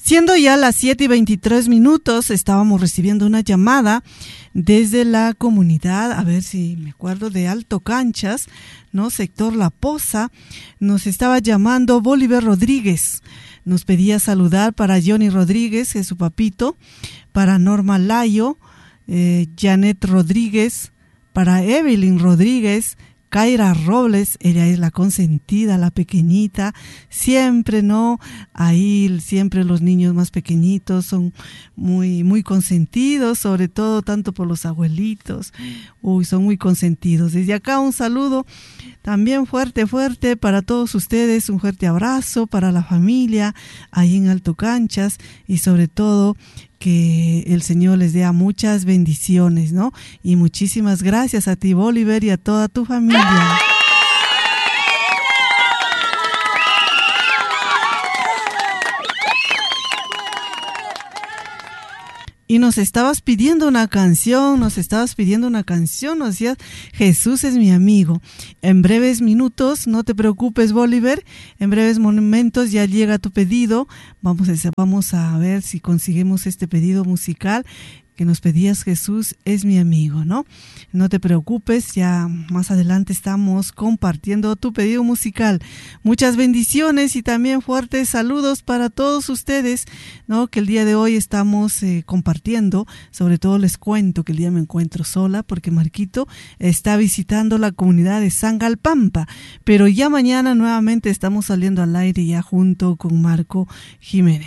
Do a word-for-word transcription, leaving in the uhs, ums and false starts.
Siendo ya las siete y veintitrés minutos, estábamos recibiendo una llamada desde la comunidad, a ver si me acuerdo, de Alto Canchas, ¿no? Sector La Poza. Nos estaba llamando Bolívar Rodríguez. Nos pedía saludar para Johnny Rodríguez, que es su papito, para Norma Layo, eh, Janet Rodríguez, para Evelyn Rodríguez, Kaira Robles, ella es la consentida, la pequeñita, siempre, ¿no? Ahí siempre los niños más pequeñitos son muy, muy consentidos, sobre todo tanto por los abuelitos, uy, son muy consentidos. Desde acá un saludo también fuerte, fuerte para todos ustedes, un fuerte abrazo para la familia ahí en Alto Canchas y sobre todo que el Señor les dé muchas bendiciones, ¿no? Y muchísimas gracias a ti, Bolívar, y a toda tu familia. Y nos estabas pidiendo una canción, nos estabas pidiendo una canción, nos decías, Jesús es mi amigo. En breves minutos, no te preocupes, Bolívar, en breves momentos ya llega tu pedido. Vamos a, vamos a ver si conseguimos este pedido musical que nos pedías, Jesús es mi amigo, ¿no? No te preocupes, ya más adelante estamos compartiendo tu pedido musical. Muchas bendiciones y también fuertes saludos para todos ustedes, ¿no? Que el día de hoy estamos eh, compartiendo. Sobre todo les cuento que el día me encuentro sola porque Marquito está visitando la comunidad de Sangalpampa, pero ya mañana nuevamente estamos saliendo al aire ya junto con Marco Jiménez.